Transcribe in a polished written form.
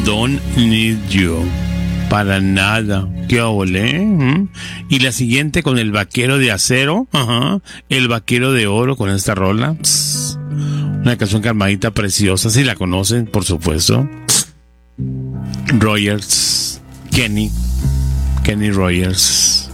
Don't Need You. Para nada. Qué ole. Y la siguiente con el vaquero de acero. Ajá. El vaquero de oro con esta rola. Psst. Una canción calmadita preciosa. Si la conocen, por supuesto. Rogers. Kenny Rogers.